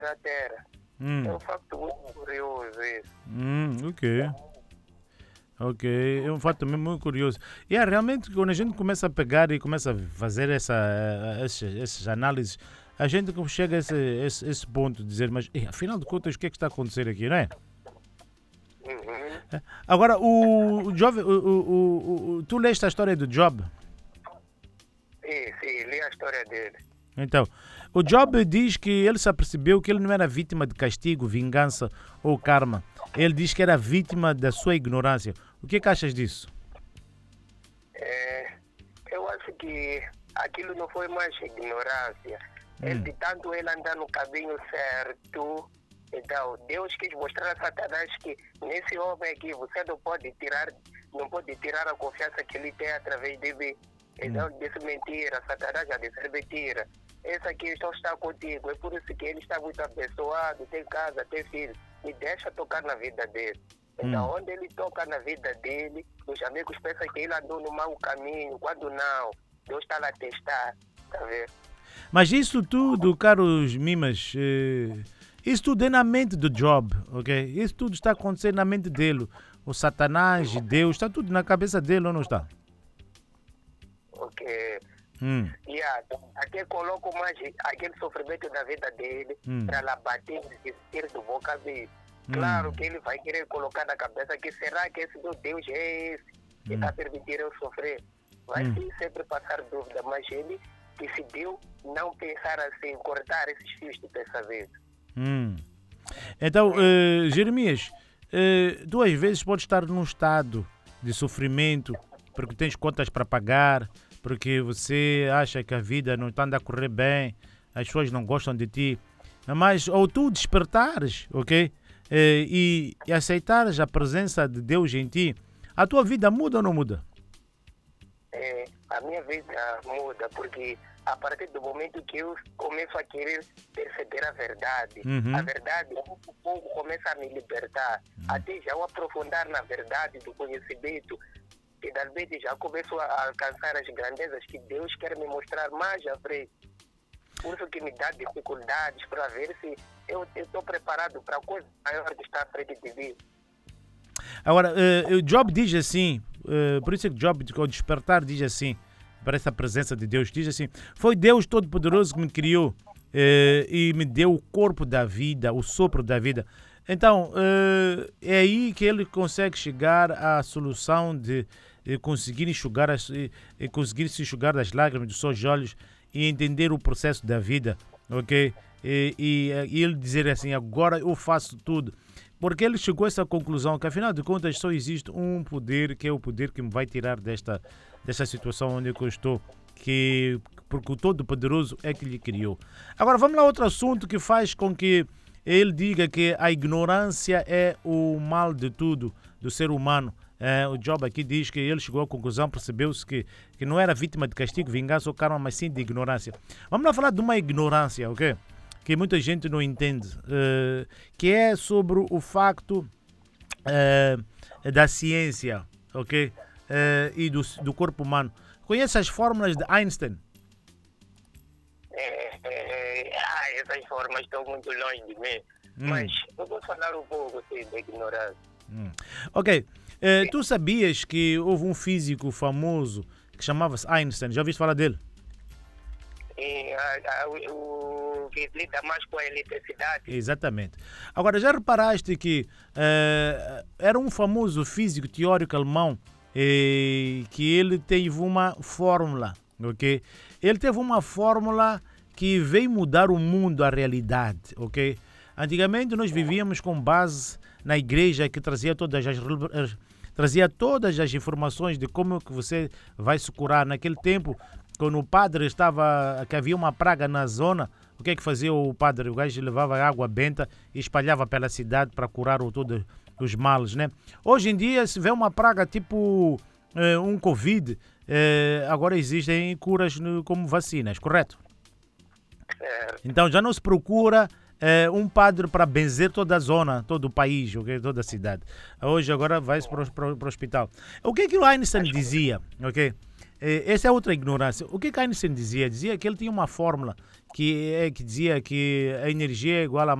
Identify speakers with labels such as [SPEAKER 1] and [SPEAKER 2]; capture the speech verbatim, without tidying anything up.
[SPEAKER 1] da Terra.
[SPEAKER 2] Hum.
[SPEAKER 1] É um facto muito curioso isso.
[SPEAKER 2] Hum, ok. Ok, é um fato também muito curioso. E é realmente quando a gente começa a pegar e começa a fazer essa, eh, esses, essas análises, a gente chega a esse, esse, esse ponto de dizer, mas eh, afinal de contas, o que é que está a acontecer aqui, não é?
[SPEAKER 1] Uhum.
[SPEAKER 2] Agora, o, o Job, o, o, o, o- tu leste a história do Job?
[SPEAKER 1] Sim, sim, li a história dele.
[SPEAKER 2] Então, o Job diz que ele se apercebeu que ele não era vítima de castigo, vingança ou karma. Ele diz que era vítima da sua ignorância. O que é que achas disso?
[SPEAKER 1] É, eu acho que aquilo não foi mais ignorância. Ele,
[SPEAKER 2] Hum.
[SPEAKER 1] de tanto ele andar no caminho certo, então Deus quis mostrar a Satanás que nesse homem aqui você não pode tirar, não pode tirar a confiança que ele tem através de mim. Então disse mentira, Satanás já disse mentira. Esse aqui só está contigo, é por isso que ele está muito abençoado, tem casa, tem filho. Me deixa tocar na vida dele. Então,
[SPEAKER 2] Hum.
[SPEAKER 1] onde ele toca na vida dele, os amigos pensam que ele andou no mau caminho, quando não, Deus está lá a testar, tá vendo?
[SPEAKER 2] Mas isso tudo, caros Mimas, eh, isso tudo é na mente do Job, ok? Isso tudo está acontecendo na mente dele. O Satanás, Deus, está tudo na cabeça dele ou não está?
[SPEAKER 1] Porque
[SPEAKER 2] Hum.
[SPEAKER 1] yeah, até coloco mais aquele sofrimento da vida dele
[SPEAKER 2] Hum.
[SPEAKER 1] para lá bater e desistir do bom caminho. Claro
[SPEAKER 2] Hum.
[SPEAKER 1] que ele vai querer colocar na cabeça que será que esse meu Deus é esse que está
[SPEAKER 2] Hum.
[SPEAKER 1] permitindo eu sofrer. Vai
[SPEAKER 2] Hum.
[SPEAKER 1] sim sempre passar dúvida, mas ele decidiu não pensar assim, cortar esses fios de pensamento.
[SPEAKER 2] Hum. Então, eh, Jeremias, eh, tu às vezes podes estar num estado de sofrimento porque tens contas para pagar, porque você acha que a vida não está a correr bem, as pessoas não gostam de ti, mas ou tu despertares, ok? Eh, e, e aceitares a presença de Deus em ti, a tua vida muda ou não muda?
[SPEAKER 1] É, a minha vida muda, porque a partir do momento que eu começo a querer perceber a verdade,
[SPEAKER 2] Uhum.
[SPEAKER 1] a verdade, pouco a pouco começa a me libertar, até já eu aprofundar na verdade do conhecimento, e realmente já começo a alcançar as grandezas que Deus quer me mostrar mais à frente. Por isso que me dá dificuldades para ver se eu estou preparado para a coisa maior que está à frente de mim.
[SPEAKER 2] Agora, eh, o Job diz assim, eh, por isso é que Job, ao despertar, diz assim, para essa presença de Deus, diz assim, foi Deus Todo-Poderoso que me criou eh, e me deu o corpo da vida, o sopro da vida. Então, eh, é aí que ele consegue chegar à solução de, de conseguir enxugar, as, e, e conseguir se enxugar das lágrimas dos seus olhos e entender o processo da vida, ok? E, e, e ele dizer assim, agora eu faço tudo. Porque ele chegou a essa conclusão que, afinal de contas, só existe um poder, que é o poder que me vai tirar desta, desta situação onde eu estou, que, porque o Todo-Poderoso é que lhe criou. Agora, vamos lá a outro assunto que faz com que ele diga que a ignorância é o mal de tudo, do ser humano. É, o Job aqui diz que ele chegou à conclusão, percebeu-se que, que não era vítima de castigo, vingança ou karma, mas sim de ignorância. Vamos lá falar de uma ignorância, ok? Que muita gente não entende, uh, que é sobre o facto uh, da ciência, ok? Uh, e do, do corpo humano. Conhece as fórmulas de Einstein?
[SPEAKER 1] É, é, é, ah, essas formas estão muito longe de mim.
[SPEAKER 2] Hum.
[SPEAKER 1] Mas eu vou falar um pouco assim, da ignorância.
[SPEAKER 2] Hum. Ok. Uh, tu sabias que houve um físico famoso que chamava-se Einstein? Já ouviste falar dele?
[SPEAKER 1] E, a, a, o que lida mais com a eletricidade.
[SPEAKER 2] Exatamente. Agora, já reparaste que uh, era um famoso físico teórico alemão eh, que ele teve uma fórmula, ok? Ele teve uma fórmula que veio mudar o mundo, a realidade, ok? Antigamente nós vivíamos com base na igreja que trazia todas as trazia todas as informações de como que você vai se curar. Naquele tempo, quando o padre estava, que havia uma praga na zona, o que é que fazia o padre? O gajo levava água benta e espalhava pela cidade para curar o, todos os males, né? Hoje em dia, se vê uma praga tipo eh, um Covid, eh, agora existem curas no, como vacinas, correto?
[SPEAKER 1] É,
[SPEAKER 2] Então já não se procura eh, um padre para benzer toda a zona, todo o país, okay? Toda a cidade. Hoje agora vai-se para, para, para o hospital. O que é que o Einstein dizia? Ok? Essa é outra ignorância. O que Einstein dizia? Dizia que ele tinha uma fórmula que, é, que dizia que a energia é igual a